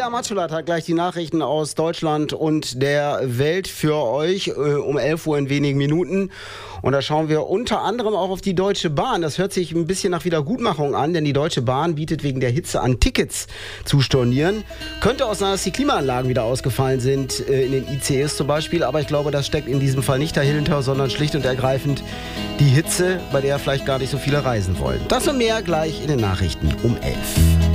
Ilja Matschulat hat gleich die Nachrichten aus Deutschland und der Welt für euch um 11 Uhr in wenigen Minuten. Und da schauen wir unter anderem auch auf die Deutsche Bahn. Das hört sich ein bisschen nach Wiedergutmachung an, denn die Deutsche Bahn bietet wegen der Hitze an, Tickets zu stornieren. Könnte auch sein, dass die Klimaanlagen wieder ausgefallen sind, in den ICEs zum Beispiel. Aber ich glaube, das steckt in diesem Fall nicht dahinter, sondern schlicht und ergreifend die Hitze, bei der vielleicht gar nicht so viele reisen wollen. Das und mehr gleich in den Nachrichten um 11.